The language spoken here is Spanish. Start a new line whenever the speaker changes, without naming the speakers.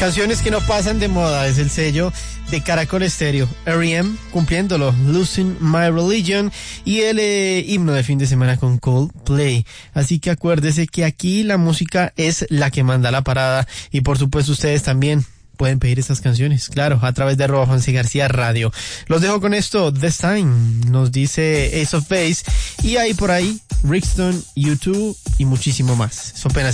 Canciones que no pasan de moda es el sello de Caracol Estéreo. R.E.M. cumpliéndolo, Losing My Religion, y el himno de fin de semana con Coldplay. Así que acuérdese que aquí la música es la que manda la parada, y por supuesto ustedes también pueden pedir estas canciones, claro, a través de @JuanCGarcía Radio. Los dejo con esto, The Sign, nos dice Ace of Base, y hay por ahí Rickstone, U2 y muchísimo más. Eso apenas